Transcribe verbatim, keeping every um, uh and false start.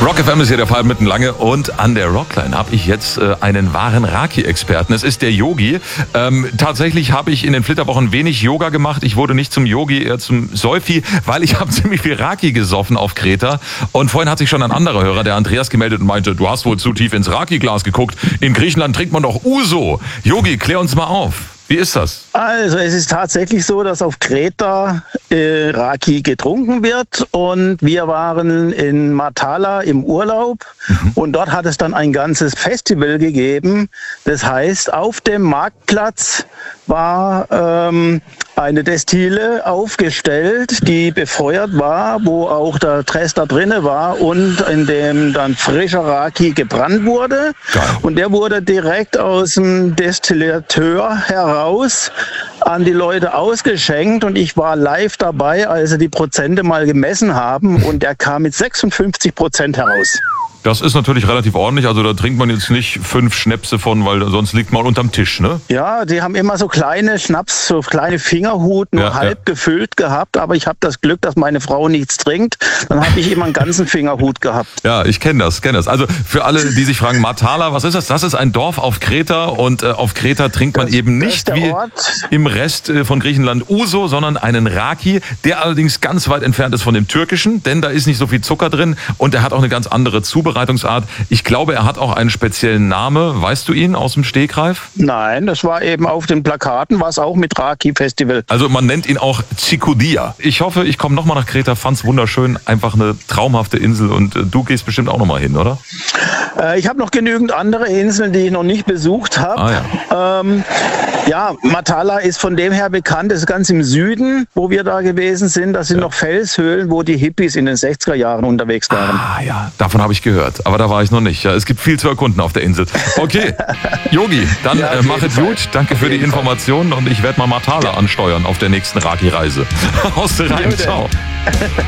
Rock F M ist hier der Fall mitten lange und an der Rockline habe ich jetzt äh, einen wahren Raki-Experten. Es ist der Yogi. Ähm, tatsächlich habe ich in den Flitterwochen wenig Yoga gemacht. Ich wurde nicht zum Yogi, eher zum Säufi, weil ich habe ziemlich viel Raki gesoffen auf Kreta. Und vorhin hat sich schon ein anderer Hörer, der Andreas, gemeldet und meinte, du hast wohl zu tief ins Raki-Glas geguckt. In Griechenland trinkt man doch Uso. Yogi, klär uns mal auf. Wie ist das? Also es ist tatsächlich so, dass auf Kreta äh, Raki getrunken wird und wir waren in Matala im Urlaub mhm. und dort hat es dann ein ganzes Festival gegeben. Das heißt, auf dem Marktplatz war ähm, eine Destille aufgestellt, die befeuert war, wo auch der Trester drinne war und in dem dann frischer Raki gebrannt wurde. Geil. Und der wurde direkt aus dem Destillateur heraus an die Leute ausgeschenkt und ich war live dabei, als sie die Prozente mal gemessen haben und der kam mit sechsundfünfzig Prozent heraus. Das ist natürlich relativ ordentlich, also da trinkt man jetzt nicht fünf Schnäpse von, weil sonst liegt man unterm Tisch, ne? Ja, die haben immer so kleine Schnaps, so kleine Fingerhut, nur ja, halb ja. gefüllt gehabt, aber ich habe das Glück, dass meine Frau nichts trinkt, dann habe ich immer einen ganzen Fingerhut gehabt. Ja, ich kenne das, kenne das. Also für alle, die sich fragen, Matala, was ist das? Das ist ein Dorf auf Kreta und äh, auf Kreta trinkt man das, eben nicht wie Ort. im Rest äh, von Griechenland Uso, sondern einen Raki, der allerdings ganz weit entfernt ist von dem türkischen, denn da ist nicht so viel Zucker drin und er hat auch eine ganz andere Zubereitung. Ich glaube, er hat auch einen speziellen Namen. Weißt du ihn aus dem Stegreif? Nein, das war eben auf den Plakaten, war es auch mit Raki-Festival. Also man nennt ihn auch Tsikodia. Ich hoffe, ich komme nochmal nach Kreta, fand's wunderschön, einfach eine traumhafte Insel und du gehst bestimmt auch nochmal hin, oder? Äh, ich habe noch genügend andere Inseln, die ich noch nicht besucht habe. Ah, ja. Ähm, ja, Matala ist von dem her bekannt, das ist ganz im Süden, wo wir da gewesen sind. Das sind ja. noch Felshöhlen, wo die Hippies in den sechziger Jahren unterwegs waren. Ah ja, davon habe ich gehört. Aber da war ich noch nicht. Ja, es gibt viel zu erkunden auf der Insel. Okay, Yogi, dann ja, äh, mach es gut. Danke für die Informationen und ich werde mal Matala ansteuern auf der nächsten Raki-Reise. Aus der Rhein, ciao.